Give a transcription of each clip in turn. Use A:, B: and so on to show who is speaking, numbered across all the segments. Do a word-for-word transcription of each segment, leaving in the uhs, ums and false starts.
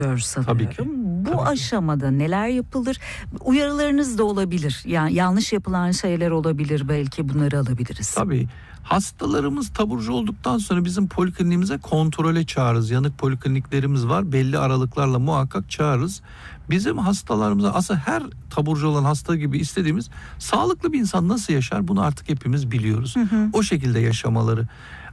A: Tabii ki.
B: Bu
A: Tabii ki.
B: aşamada neler yapılır? Uyarılarınız da olabilir. Yani yanlış yapılan şeyler olabilir, belki bunları alabiliriz.
A: Tabii. Hastalarımız taburcu olduktan sonra bizim polikliniğimize kontrole çağırırız. Yanık polikliniklerimiz var. Belli aralıklarla muhakkak çağırırız. Bizim hastalarımıza aslında her taburcu olan hasta gibi istediğimiz, sağlıklı bir insan nasıl yaşar bunu artık hepimiz biliyoruz. Hı hı. O şekilde yaşamaları.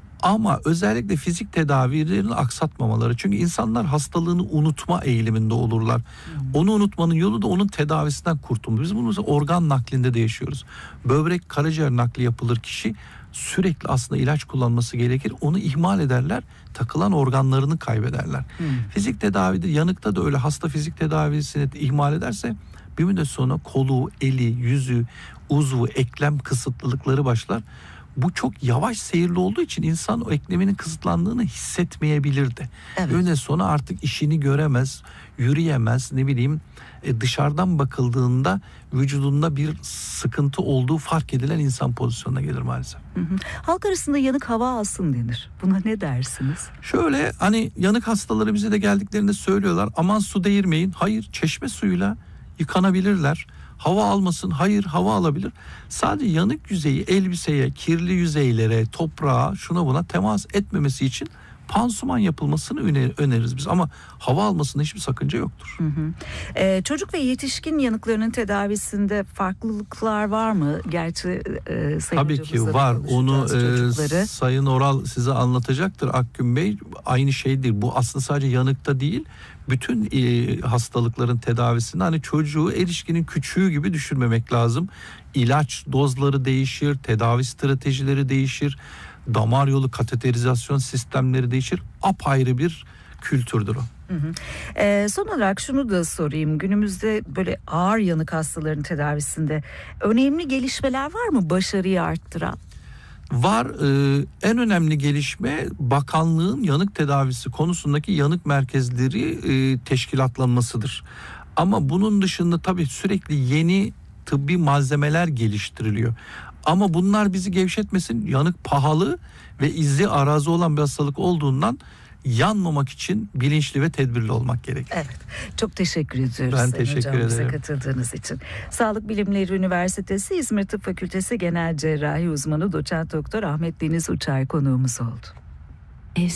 A: Ama özellikle fizik tedavilerini aksatmamaları. Çünkü insanlar hastalığını unutma eğiliminde olurlar. Hmm. Onu unutmanın yolu da onun tedavisinden kurtulma. Biz bunu mesela organ naklinde de yaşıyoruz. Böbrek, karaciğer nakli yapılır, kişi sürekli aslında ilaç kullanması gerekir. Onu ihmal ederler, takılan organlarını kaybederler. Hmm. Fizik tedavide, yanıkta da öyle. Hasta fizik tedavisini ihmal ederse bir müddet sonra kolu, eli, yüzü, uzvu, eklem kısıtlılıkları başlar. Bu çok yavaş seyirli olduğu için insan o ekleminin kısıtlandığını hissetmeyebilir de. Evet. Öyle sonra artık işini göremez, yürüyemez, ne bileyim e, dışarıdan bakıldığında vücudunda bir sıkıntı olduğu fark edilen insan pozisyonuna gelir maalesef.
B: Hı hı. Halk arasında yanık hava alsın denir. Buna ne dersiniz?
A: Şöyle, hani yanık hastaları bize de geldiklerinde söylüyorlar, aman su değirmeyin. Hayır, çeşme suyuyla yıkanabilirler. Hava almasın. Hayır, hava alabilir. Sadece yanık yüzeyi elbiseye, kirli yüzeylere, toprağa, şuna buna temas etmemesi için pansuman yapılmasını öneririz biz. Ama hava almasında hiçbir sakınca yoktur.
B: Hı hı. Ee, çocuk ve yetişkin yanıklarının tedavisinde farklılıklar var mı? Gerçi e, Sayın
A: Tabii ki var. Onu e, Sayın Oral size anlatacaktır, Akgün Bey. Aynı şeydir. Bu aslında sadece yanıkta değil, bütün e, hastalıkların tedavisinde hani çocuğu erişkinin küçüğü gibi düşünmemek lazım. İlaç dozları değişir, tedavi stratejileri değişir, damar yolu kateterizasyon sistemleri değişir. Apayrı bir kültürdür o.
B: Hı hı. Ee, son olarak şunu da sorayım. Günümüzde böyle ağır yanık hastaların tedavisinde önemli gelişmeler var mı başarıyı arttıran?
A: Var. Ee, en önemli gelişme bakanlığın yanık tedavisi konusundaki yanık merkezleri e, teşkilatlanmasıdır. Ama bunun dışında tabii sürekli yeni tıbbi malzemeler geliştiriliyor. Ama bunlar bizi gevşetmesin. Yanık pahalı ve izi arazi olan bir hastalık olduğundan yanmamak için bilinçli ve tedbirli olmak gerekir.
B: Evet. Çok teşekkür ediyoruz.
A: Ben teşekkür
B: hocam,
A: ederim.
B: bize katıldığınız için. Sağlık Bilimleri Üniversitesi İzmir Tıp Fakültesi Genel Cerrahi Uzmanı Doçent Doktor Ahmet Deniz Uçar konuğumuz oldu.